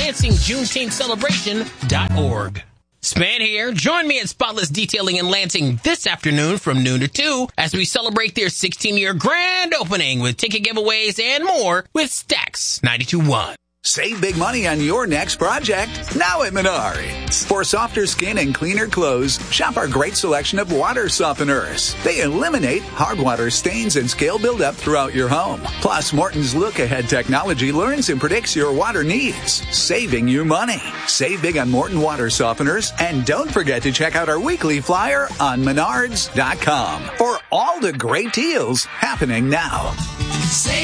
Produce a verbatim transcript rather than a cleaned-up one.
Lansing Juneteenth Celebration dot org. Span here. Join me at Spotless Detailing in Lansing this afternoon from noon to two as we celebrate their sixteen-year grand opening with ticket giveaways and more with Stax ninety-two point one. Save big money on your next project now at Menards. For softer skin and cleaner clothes, shop our great selection of water softeners. They eliminate hard water stains and scale buildup throughout your home. Plus, Morton's look-ahead technology learns and predicts your water needs, saving you money. Save big on Morton water softeners, and don't forget to check out our weekly flyer on menards dot com for all the great deals happening now.